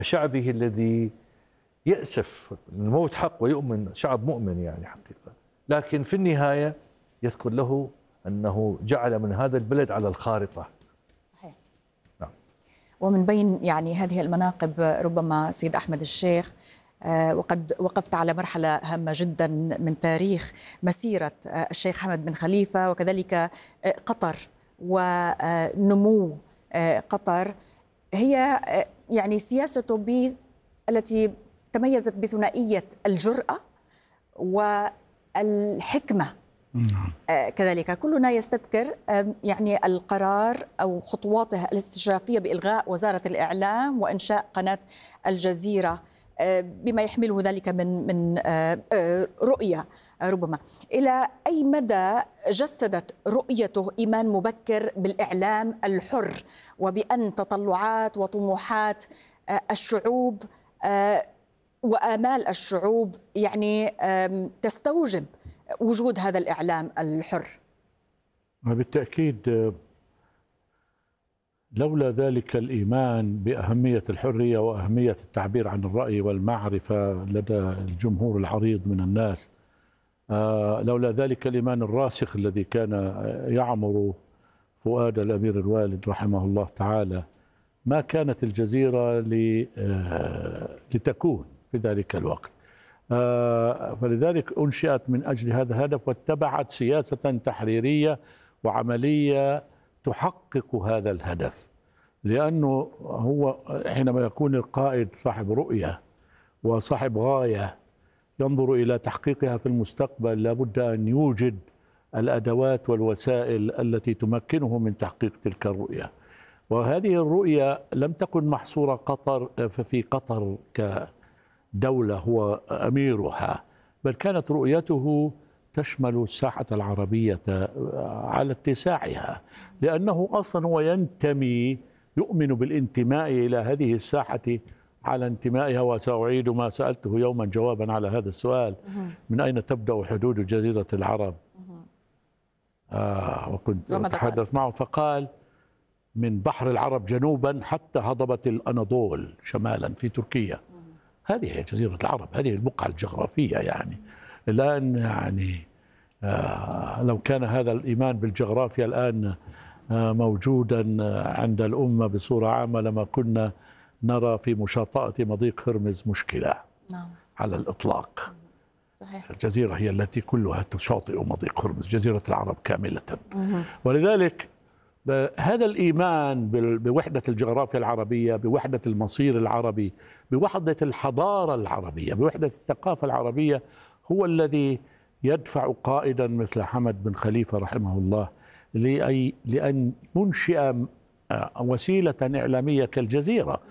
شعبه الذي يأسف. الموت حق ويؤمن، شعب مؤمن يعني حقيقة، لكن في النهاية يذكر له أنه جعل من هذا البلد على الخارطة. صحيح. نعم. ومن بين يعني هذه المناقب ربما سيد أحمد الشيخ، وقد وقفت على مرحلة هامة جدا من تاريخ مسيرة الشيخ حمد بن خليفة، وكذلك قطر ونمو قطر، هي يعني سياسته التي تميزت بثنائية الجرأة والحكمة. كذلك كلنا يستذكر يعني القرار أو خطواته الاستشرافية بإلغاء وزارة الإعلام وإنشاء قناة الجزيرة، بما يحمله ذلك من رؤية. ربما إلى أي مدى جسدت رؤيته إيمان مبكر بالإعلام الحر، وبأن تطلعات وطموحات الشعوب وآمال الشعوب يعني تستوجب وجود هذا الإعلام الحر؟ بالتأكيد لولا ذلك الإيمان بأهمية الحرية وأهمية التعبير عن الرأي والمعرفة لدى الجمهور العريض من الناس، لولا ذلك الإيمان الراسخ الذي كان يعمر فؤاد الأمير الوالد رحمه الله تعالى، ما كانت الجزيرة لتكون في ذلك الوقت. فلذلك أنشئت من أجل هذا الهدف، واتبعت سياسة تحريرية وعملية تحقق هذا الهدف. لأنه هو حينما يكون القائد صاحب رؤية وصاحب غاية ينظر إلى تحقيقها في المستقبل، لابد أن يوجد الأدوات والوسائل التي تمكنه من تحقيق تلك الرؤية. وهذه الرؤية لم تكن محصورة في قطر كدولة هو أميرها، بل كانت رؤيته تشمل الساحة العربية على اتساعها، لأنه أصلا هو يؤمن بالانتماء إلى هذه الساحة على انتمائها. وسأعيد ما سألته يوما جوابا على هذا السؤال: من أين تبدأ حدود جزيرة العرب؟ وكنت أتحدث معه فقال: من بحر العرب جنوبا حتى هضبة الأناضول شمالا في تركيا. هذه هي جزيرة العرب، هذه البقعة الجغرافية. يعني الآن يعني لو كان هذا الإيمان بالجغرافيا الآن موجودا عند الأمة بصورة عامة، لما كنا نرى في مشاطئة مضيق هرمز مشكلة. نعم. على الإطلاق. صحيح. الجزيرة هي التي كلها تشاطئ مضيق هرمز، جزيرة العرب كاملة. ولذلك هذا الإيمان بوحدة الجغرافيا العربية، بوحدة المصير العربي، بوحدة الحضارة العربية، بوحدة الثقافة العربية، هو الذي يدفع قائدا مثل حمد بن خليفة رحمه الله لأن ينشئ وسيلة إعلامية كالجزيرة.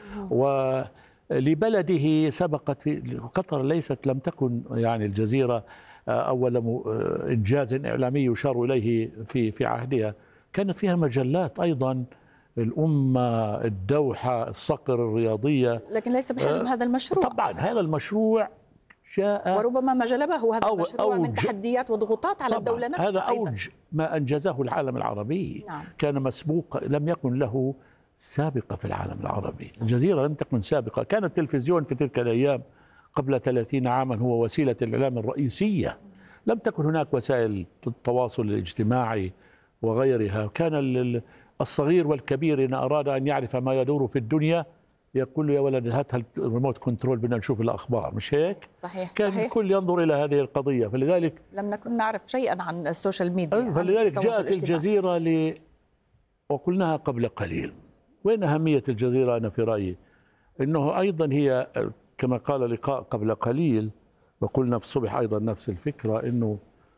ولبلده سبقت في قطر، لم تكن يعني الجزيرة أول إنجاز إعلامي يشار إليه في عهدها. كانت فيها مجلات أيضا، الأمة، الدوحة، الصقر، الرياضية، لكن ليس بحجم هذا المشروع. طبعا هذا المشروع جاء، وربما ما جلبه هذا المشروع من تحديات وضغوطات على الدولة نفسها. هذا أوج ما أنجزه العالم العربي. نعم. كان مسبوق، لم يكن له سابقة في العالم العربي. الجزيرة لم تكن سابقة. كان التلفزيون في تلك الأيام قبل 30 عاما هو وسيلة الإعلام الرئيسية. لم تكن هناك وسائل التواصل الاجتماعي وغيرها. كان الصغير والكبير إن أراد أن يعرف ما يدور في الدنيا يقول له: يا ولد هات الريموت كنترول بدنا نشوف الأخبار، مش هيك؟ صحيح. كان صحيح. الكل ينظر إلى هذه القضية. فلذلك لم نكن نعرف شيئا عن السوشيال ميديا. فلذلك جاءت الجزيرة وقلناها قبل قليل. وين أهمية الجزيرة؟ أنا في رأيي أنه أيضا هي كما قال لقاء قبل قليل، وقلنا في الصبح أيضا نفس الفكرة، أنه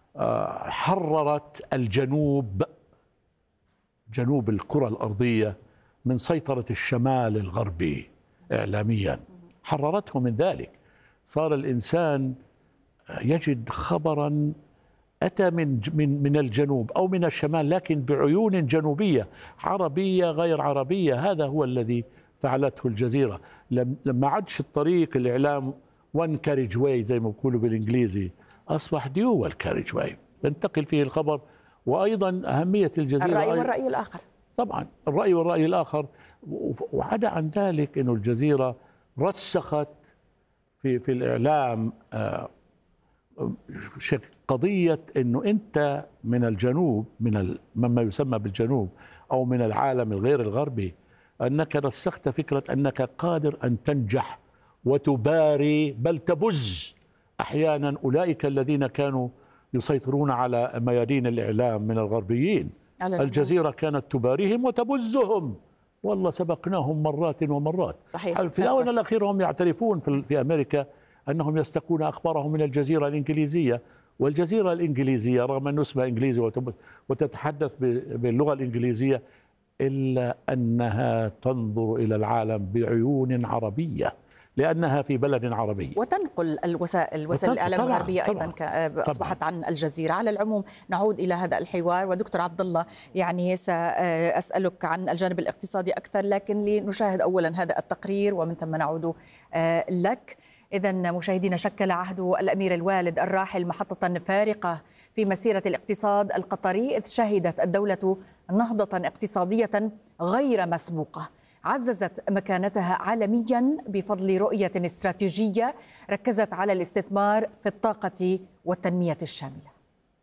حررت جنوب الكرة الأرضية من سيطرة الشمال الغربي إعلاميا. حررته من ذلك. صار الإنسان يجد خبرا أتى من الجنوب أو من الشمال، لكن بعيون جنوبية، عربية غير عربية. هذا هو الذي فعلته الجزيرة. لما عادش الطريق الإعلام وان كاريج واي زي ما بيقولوا بالإنجليزي، أصبح ديوال كاريج واي ينتقل فيه الخبر. وأيضا أهمية الجزيرة الرأي والرأي الآخر. طبعا الرأي والرأي الآخر. وعدا عن ذلك أنه الجزيرة رسخت في الإعلام قضية أنه أنت من الجنوب، مما يسمى بالجنوب أو من العالم الغير الغربي، أنك رسخت فكرة أنك قادر أن تنجح وتباري بل تبز أحيانا أولئك الذين كانوا يسيطرون على ميادين الإعلام من الغربيين. الجزيرة كانت تباريهم وتبزهم، والله سبقناهم مرات ومرات. صحيح. في الآونة الأخيرة هم يعترفون في أمريكا أنهم يستقون أخبارهم من الجزيرة الإنجليزية، والجزيرة الإنجليزية رغم أنه اسمها إنجليزي وتتحدث باللغة الإنجليزية، إلا أنها تنظر إلى العالم بعيون عربية لأنها في بلد عربي، وتنقل وسائل الإعلام الغربية أيضا أصبحت عن الجزيرة. على العموم نعود إلى هذا الحوار، ودكتور عبد الله يعني سأسألك عن الجانب الاقتصادي أكثر، لكن لنشاهد أولا هذا التقرير ومن ثم نعود لك. إذا مشاهدينا، شكل عهد الأمير الوالد الراحل محطة فارقة في مسيرة الاقتصاد القطري، إذ شهدت الدولة نهضة اقتصادية غير مسبوقة عززت مكانتها عالميا بفضل رؤية استراتيجية ركزت على الاستثمار في الطاقة والتنمية الشاملة.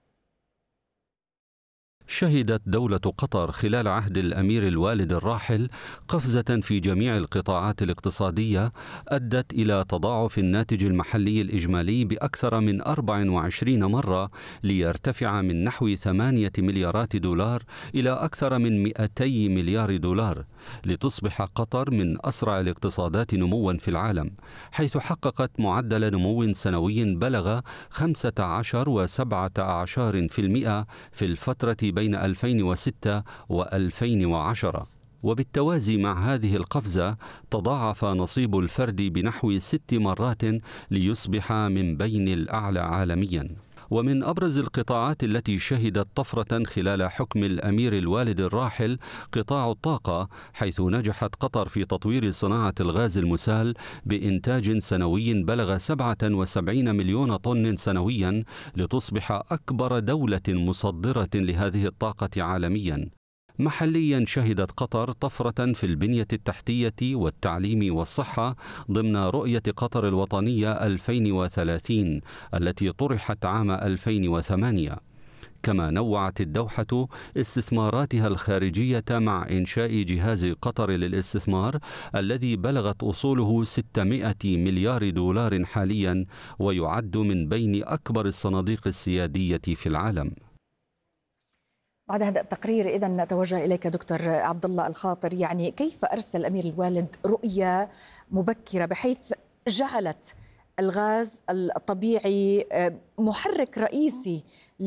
شهدت دولة قطر خلال عهد الأمير الوالد الراحل قفزة في جميع القطاعات الاقتصادية أدت إلى تضاعف الناتج المحلي الإجمالي بأكثر من 24 مرة، ليرتفع من نحو 8 مليارات دولار إلى أكثر من 200 مليار دولار، لتصبح قطر من أسرع الاقتصادات نموا في العالم، حيث حققت معدل نمو سنوي بلغ 15 و17% في الفترة بين 2006 و2010. وبالتوازي مع هذه القفزة تضاعف نصيب الفرد بنحو 6 مرات ليصبح من بين الأعلى عالمياً. ومن أبرز القطاعات التي شهدت طفرة خلال حكم الأمير الوالد الراحل قطاع الطاقة، حيث نجحت قطر في تطوير صناعة الغاز المسال بإنتاج سنوي بلغ 77 مليون طن سنويا، لتصبح أكبر دولة مصدرة لهذه الطاقة عالميا. محليا شهدت قطر طفرة في البنية التحتية والتعليم والصحة ضمن رؤية قطر الوطنية 2030 التي طرحت عام 2008. كما نوعت الدوحة استثماراتها الخارجية مع إنشاء جهاز قطر للاستثمار الذي بلغت أصوله 600 مليار دولار حاليا، ويعد من بين أكبر الصناديق السيادية في العالم. بعد هذا التقرير إذا نتوجه إليك دكتور عبد الله الخاطر، يعني كيف أرسل الأمير الوالد رؤية مبكرة بحيث جعلت الغاز الطبيعي محرك رئيسي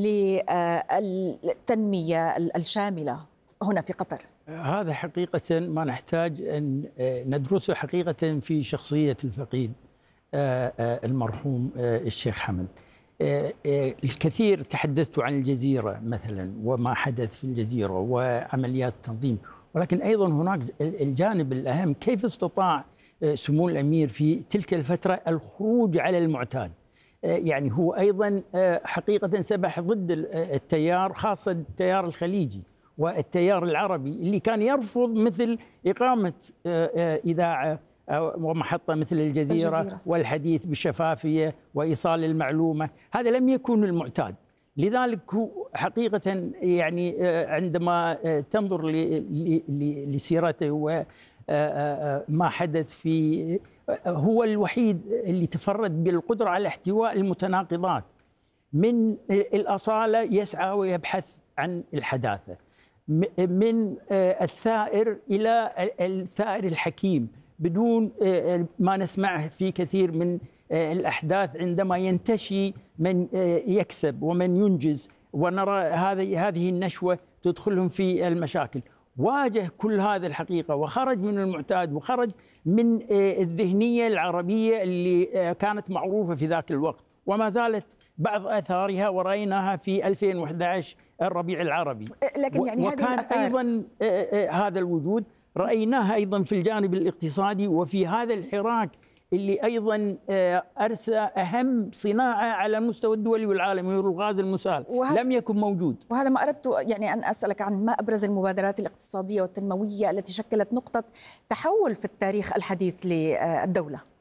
للتنمية الشاملة هنا في قطر؟ هذا حقيقة ما نحتاج أن ندرسه حقيقة في شخصية الفقيد المرحوم الشيخ حمد. الكثير تحدثت عن الجزيرة مثلا وما حدث في الجزيرة وعمليات التنظيم، ولكن أيضا هناك الجانب الأهم، كيف استطاع سمو الأمير في تلك الفترة الخروج على المعتاد. يعني هو أيضا حقيقة سبح ضد التيار، خاصة التيار الخليجي والتيار العربي اللي كان يرفض مثل إقامة إذاعة ومحطة مثل الجزيرة والحديث بشفافية وإيصال المعلومة. هذا لم يكن المعتاد. لذلك حقيقة يعني عندما تنظر لسيرته وما حدث في، هو الوحيد اللي تفرد بالقدرة على احتواء المتناقضات، من الأصالة يسعى ويبحث عن الحداثة، من الثائر إلى الثائر الحكيم، بدون ما نسمعه في كثير من الأحداث عندما ينتشي من يكسب ومن ينجز، ونرى هذه النشوة تدخلهم في المشاكل. واجه كل هذا الحقيقة وخرج من المعتاد وخرج من الذهنية العربية اللي كانت معروفة في ذاك الوقت وما زالت بعض آثارها ورأيناها في 2011 الربيع العربي. لكن يعني وكان أيضا هذا الوجود رأيناها أيضا في الجانب الاقتصادي وفي هذا الحراك اللي أيضا أرسى أهم صناعة على المستوى الدولي والعالمي، الغاز المسال، لم يكن موجود. وهذا ما أردت يعني أن أسألك عن ما أبرز المبادرات الاقتصادية والتنموية التي شكلت نقطة تحول في التاريخ الحديث للدولة.